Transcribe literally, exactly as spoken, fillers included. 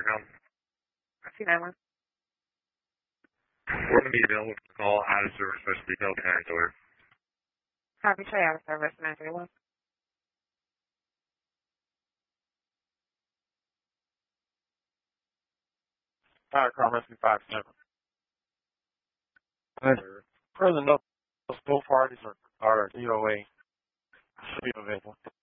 com. two nine one. We're going to be available to call out of service special detail parent order. Copy, tray out of service nine three one. Fire car rescue five seven. Hi, sir. Present, no, both parties are, are D O A. Should be available.